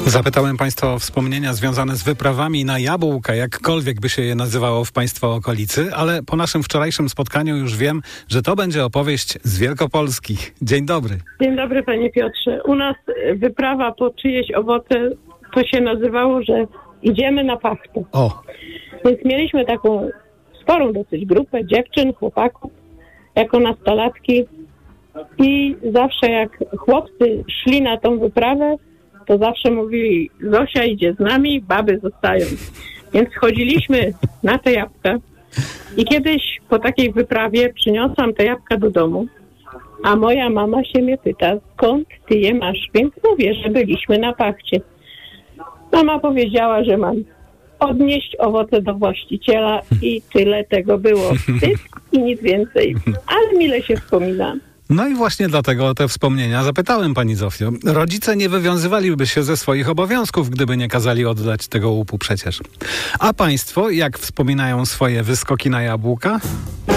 Zapytałem Państwa o wspomnienia związane z wyprawami na jabłka, jakkolwiek by się je nazywało w Państwa okolicy, ale po naszym wczorajszym spotkaniu już wiem, że to będzie opowieść z Wielkopolski. Dzień dobry. Dzień dobry, panie Piotrze. U nas wyprawa po czyjeś owoce to się nazywało, że idziemy na pachtę. O. Więc mieliśmy taką sporą dosyć grupę dziewczyn, chłopaków, jako nastolatki i zawsze jak chłopcy szli na tą wyprawę, to zawsze mówili: Zosia idzie z nami, baby zostają. Więc chodziliśmy na te jabłka i kiedyś po takiej wyprawie przyniosłam te jabłka do domu, a moja mama się mnie pyta, skąd ty je masz? Więc mówię, że byliśmy na pachcie. Mama powiedziała, że mam odnieść owoce do właściciela i tyle tego było. Wstyd i nic więcej. Ale mile się wspomina. No i właśnie dlatego o te wspomnienia zapytałem pani Zofio. Rodzice nie wywiązywaliby się ze swoich obowiązków, gdyby nie kazali oddać tego łupu przecież. A państwo, jak wspominają swoje wyskoki na jabłka?